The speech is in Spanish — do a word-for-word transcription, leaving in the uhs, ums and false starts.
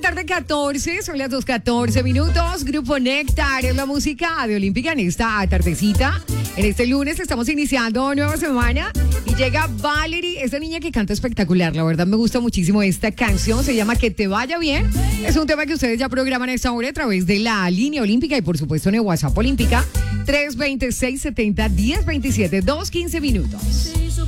tarde, catorce, son las dos catorce minutos. Grupo Néctar es la música de Olímpica en esta tardecita. En este lunes estamos iniciando nueva semana y llega Valerie, esta niña que canta espectacular. La verdad me gusta muchísimo esta canción, se llama Que te vaya bien. Es un tema que ustedes ya programan a esta hora a través de la línea olímpica y por supuesto en el WhatsApp Olímpica tres dos seis, siete cero, uno cero dos siete, dos quince minutos.